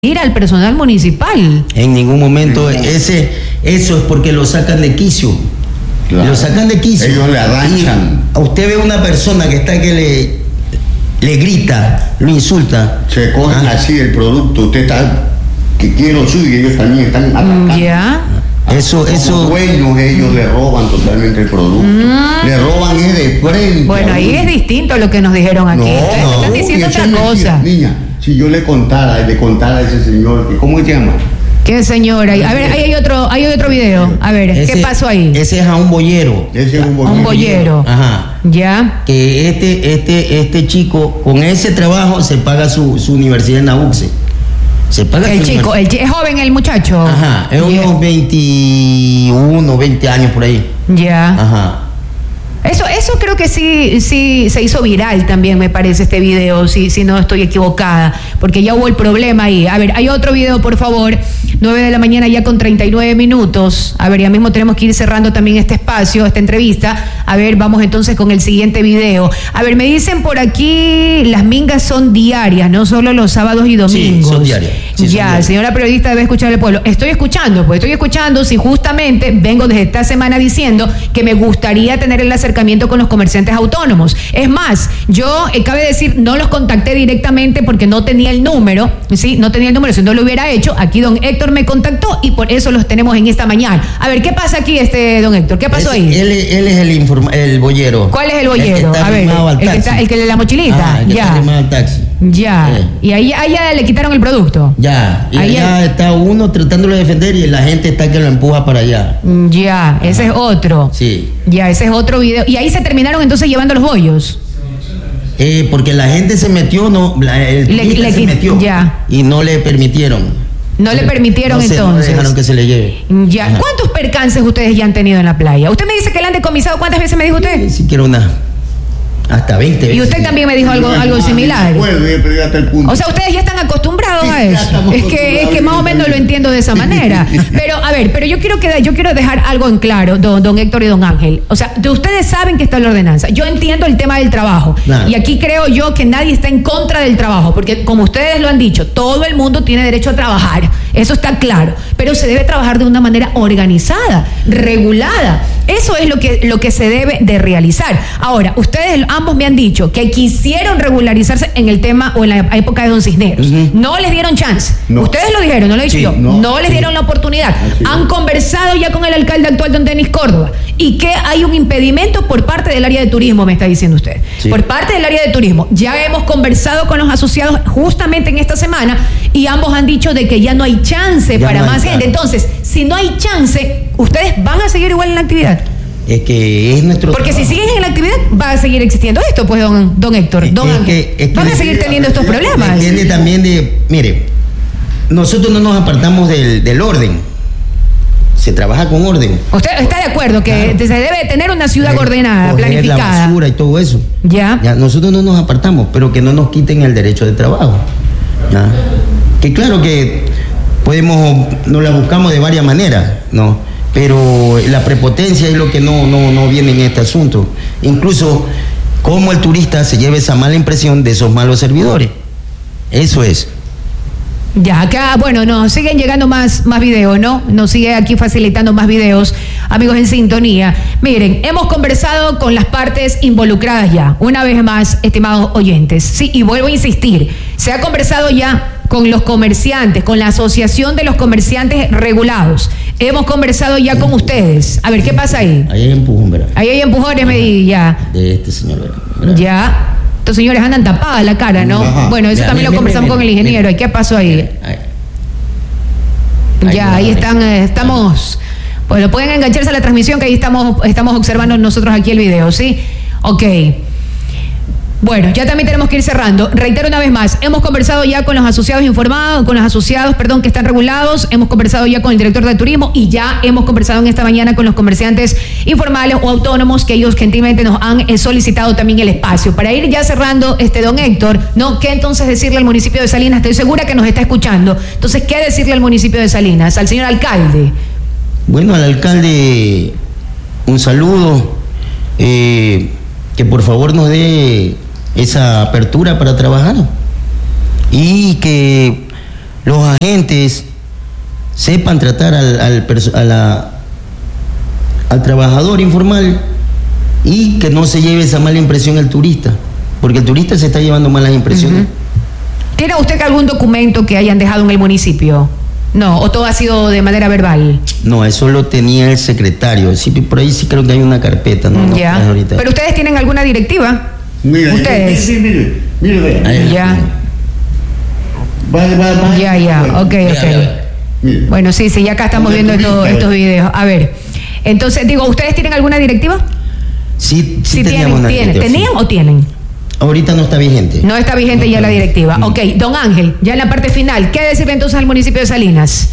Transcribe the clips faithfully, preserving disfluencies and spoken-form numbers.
ir al personal municipal. En ningún momento. ese Eso es porque lo sacan de quicio. Claro. Lo sacan de quicio. Ellos le arranchan. Y usted ve una persona que está que le, le grita, lo insulta. Se cogen ah. así el producto. Usted está que quiere lo suyo y ellos también están atacando. Ya. Eso, Como eso. dueños, ellos le roban totalmente el producto. Mm. Le roban es de frente. Bueno, ahí es distinto a lo que nos dijeron aquí. No, Ustedes no, están diciendo otra es cosa. Niña, si yo le contara, le contara a ese señor, que ¿cómo se llama? ¿Qué señora? A ver, ahí hay otro, hay otro video. A ver, ese, ¿qué pasó ahí? Ese es a un boyero. Ese es un boyero. Un boyero. Ajá. Ya. Que este, este, este chico, con ese trabajo, se paga su, su universidad en Nabuxe. Se paga el chico, el chico, es joven el muchacho. Ajá, es yeah. unos veintiuno, veinte años por ahí. Ya. Ajá. Eso, eso creo que sí, sí se hizo viral también, me parece, este video, si, si no estoy equivocada, porque ya hubo el problema ahí. A ver, hay otro video, por favor, nueve de la mañana ya con treinta y nueve minutos. A ver, ya mismo tenemos que ir cerrando también este espacio, esta entrevista. A ver, vamos entonces con el siguiente video. A ver, me dicen por aquí, las mingas son diarias, no solo los sábados y domingos. Sí, son diarias. Sí, ya, son diarias. Señora periodista debe escuchar al pueblo. Estoy escuchando, pues estoy escuchando, si justamente vengo desde esta semana diciendo que me gustaría tener el acercamiento con los comerciantes autónomos. Es más, yo, eh, cabe decir, no los contacté directamente porque no tenía el número, ¿sí? No tenía el número, si no lo hubiera hecho, aquí don Héctor me contactó y por eso los tenemos en esta mañana. A ver, ¿qué pasa aquí, este don Héctor? ¿Qué pasó Ese, ahí? Él, él es el, informa, el boyero. ¿Cuál es el boyero? El que está a ver, al el, que está, el que de la mochilita. Ah, el que ya. está arrimado al taxi. Ya. Eh. Y ahí, ahí ya le quitaron el producto. Ya. Y ahí allá ya está uno tratándolo de defender y la gente está que lo empuja para allá. Ya, ajá. Ese es otro. Sí. Ya, ese es otro video. Y ahí se terminaron entonces llevando los bollos. Eh, porque la gente se metió, no, la, el le, le, se metió ya. y no le permitieron. No le permitieron no sé, entonces. No dejaron que se le lleve. Ya. Ajá. ¿Cuántos percances ustedes ya han tenido en la playa? Usted me dice que le han decomisado. ¿Cuántas veces me dijo usted? Ni siquiera una. Hasta veinte veces. Y usted también me dijo algo, algo similar. O sea, ustedes ya están acostumbrados a eso. Es que, es que más o menos lo entiendo de esa manera. Pero, a ver, pero yo quiero que, yo quiero dejar algo en claro, don, don Héctor y don Ángel. O sea, de ustedes saben que está la ordenanza. Yo entiendo el tema del trabajo. Claro. Y aquí creo yo que nadie está en contra del trabajo, porque como ustedes lo han dicho, todo el mundo tiene derecho a trabajar. Eso está claro. Pero se debe trabajar de una manera organizada, regulada. Eso es lo que, lo que se debe de realizar. Ahora, ustedes ambos me han dicho que quisieron regularizarse en el tema o en la época de don Cisneros. Uh-huh. No les dieron chance. No. Ustedes lo dijeron, no lo he dicho sí, yo. No, no les sí. dieron la oportunidad. Así Han es. conversado ya con el alcalde actual, don Denis Córdoba, y que hay un impedimento por parte del área de turismo, me está diciendo usted. Sí. Por parte del área de turismo. Ya hemos conversado con los asociados justamente en esta semana y ambos han dicho de que ya no hay chance ya para no más gente. Entonces, si no hay chance, ¿ustedes van a seguir igual en la actividad? Es que es nuestro Porque trabajo. Si siguen en la actividad va a seguir existiendo esto, pues don, don Héctor, don es Ángel. Que, es que van a seguir teniendo estos problemas. Entiende también de, mire, nosotros no nos apartamos del, del orden. Se trabaja con orden. ¿Usted está de acuerdo que claro. se debe tener una ciudad Coger, ordenada, coger planificada? La basura y todo eso. Ya. ya. Nosotros no nos apartamos, pero que no nos quiten el derecho de trabajo. ¿Ya? Que claro que podemos, nos la buscamos de varias maneras, ¿no? Pero la prepotencia es lo que no, no, no viene en este asunto. Incluso cómo el turista se lleva esa mala impresión de esos malos servidores. Eso es. Ya, acá, bueno, nos siguen llegando más, más videos, ¿no? Nos sigue aquí facilitando más videos, amigos en sintonía. Miren, hemos conversado con las partes involucradas ya, una vez más, estimados oyentes. Sí, y vuelvo a insistir, se ha conversado ya con los comerciantes, con la Asociación de los Comerciantes Regulados. Hemos conversado ya con ustedes. A ver, ¿qué pasa ahí? Ahí hay empujón, ¿verdad? Ahí hay empujones, me di ya. De este señor, ¿verdad? Ya. Estos señores andan tapadas la cara, ¿no? Ajá. Bueno, eso ya, también mira, lo conversamos mira, mira, con el ingeniero. ¿Y qué pasó ahí? Mira, ahí. Ya, ahí están, eh, estamos... Bueno, pueden engancharse a la transmisión que ahí estamos, estamos observando nosotros aquí el video, ¿sí? Ok. Bueno, ya también tenemos que ir cerrando. Reitero una vez más, hemos conversado ya con los asociados informados, con los asociados, perdón, que están regulados, hemos conversado ya con el director de turismo y ya hemos conversado en esta mañana con los comerciantes informales o autónomos que ellos gentilmente nos han eh, solicitado también el espacio. Para ir ya cerrando, este don Héctor, ¿no? ¿Qué entonces decirle al municipio de Salinas? Estoy segura que nos está escuchando. Entonces, ¿qué decirle al municipio de Salinas? Al señor alcalde. Bueno, al alcalde, un saludo, eh, que por favor nos dé esa apertura para trabajar y que los agentes sepan tratar al, al, a la, al trabajador informal y que no se lleve esa mala impresión al turista, porque el turista se está llevando malas impresiones. Uh-huh. ¿Tiene usted algún documento que hayan dejado en el municipio? No, ¿o todo ha sido de manera verbal? No, eso lo tenía el secretario. Sí, por ahí sí creo que hay una carpeta, ¿no? Ya. No, ahorita. ¿Pero ustedes tienen alguna directiva? Mira, ¿ustedes? Sí, mire, mire, mire. Ahí, ya. Vale, vale, vale. Ya, ya, ok, ok. Mire. Bueno, sí, sí, ya acá estamos viendo estos, estos videos. A ver, entonces, digo, ¿ustedes tienen alguna directiva? Sí, sí, sí teníamos tienen, una tienen. directiva, ¿Tenían sí. o tienen? Ahorita no está vigente. No está vigente no ya está la directiva. Mm. Ok, don Ángel, ya en la parte final, ¿qué decirle entonces al municipio de Salinas?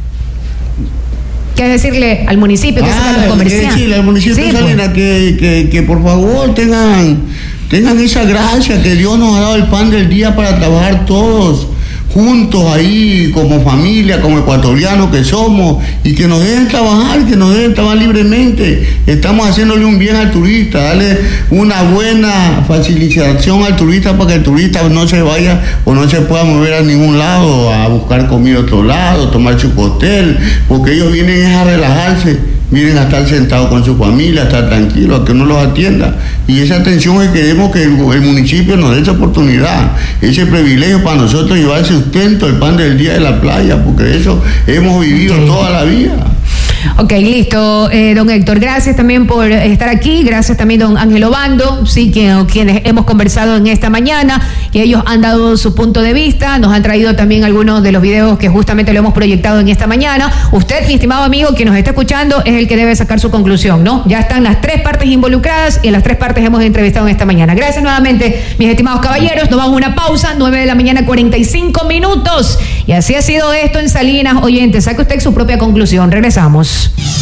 ¿Qué decirle al municipio, que ah, a los comerciantes? Decirle al municipio sí, de Salinas pues. que, que, que por favor tengan, tengan esa gracia, que Dios nos ha dado el pan del día para trabajar todos juntos ahí, como familia, como ecuatorianos que somos, y que nos dejen trabajar, que nos dejen trabajar libremente. Estamos haciéndole un bien al turista, darle una buena facilitación al turista para que el turista no se vaya o no se pueda mover a ningún lado, a buscar comida a otro lado, tomar su hotel, porque ellos vienen a relajarse. Vienen a estar sentados con su familia, a estar tranquilos, a que uno los atienda. Y esa atención es que queremos que el, el municipio nos dé esa oportunidad, ese privilegio para nosotros llevar el sustento, el pan del día de la playa, porque de eso hemos vivido okay. toda la vida. Ok, listo, eh, don Héctor, gracias también por estar aquí, gracias también don Ángel Obando, sí, que, quienes hemos conversado en esta mañana, que ellos han dado su punto de vista, nos han traído también algunos de los videos que justamente lo hemos proyectado en esta mañana. Usted, mi estimado amigo, que nos está escuchando, es el que debe sacar su conclusión, ¿no? Ya están las tres partes involucradas y en las tres partes hemos entrevistado en esta mañana. Gracias nuevamente, mis estimados caballeros, nos vamos a una pausa, nueve de la mañana, cuarenta y cinco minutos, y así ha sido esto en Salinas. Oyente, saque usted su propia conclusión, regresamos.